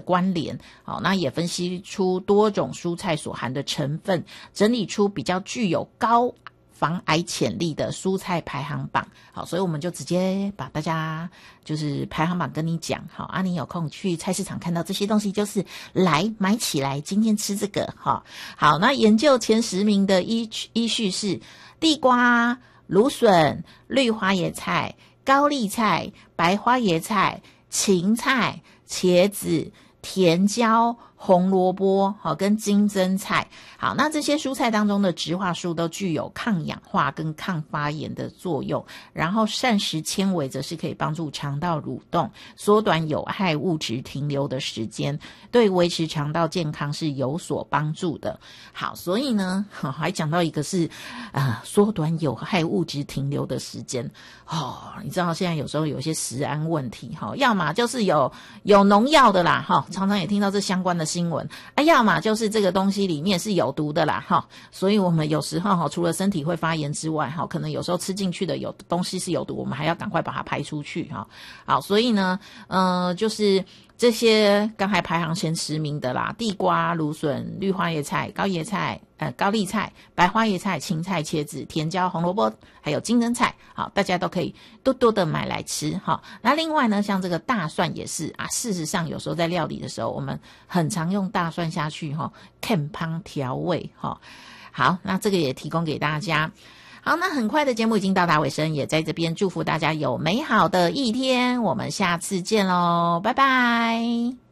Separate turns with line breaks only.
关联。好，那也分析出多种蔬菜所含的成分，整理出比较具有高防癌潜力的蔬菜排行榜。好，所以我们就直接把大家就是排行榜跟你讲。好啊，你有空去菜市场看到这些东西，就是来买起来，今天吃这个。好，那研究前10名的依序是地瓜、芦笋、绿花椰菜、高丽菜、白花椰菜、芹菜、茄子、甜椒、红萝卜，好，跟金针菜。好，那这些蔬菜当中的植化素都具有抗氧化跟抗发炎的作用，然后膳食纤维则是可以帮助肠道蠕动，缩短有害物质停留的时间，对维持肠道健康是有所帮助的。好，所以呢，还讲到一个是缩短有害物质停留的时间。你知道现在有时候有些食安问题，要么就是有农药的啦，常常也听到这相关的新闻，要么就是这个东西里面是有毒的啦，所以我们有时候除了身体会发炎之外，可能有时候吃进去的有东西是有毒，我们还要赶快把它排出去。好，所以呢就是这些刚才排行前10名的啦，地瓜、芦笋、绿花椰菜、高丽菜、白花椰菜、芹菜、茄子、甜椒、红萝卜，还有金针菜。好，大家都可以多多的买来吃。好，那另外呢，像这个大蒜也是事实上有时候在料理的时候，我们很常用大蒜下去健康调味。好，那这个也提供给大家。好，那很快的节目已经到达尾声，也在这边祝福大家有美好的一天，我们下次见咯，拜拜。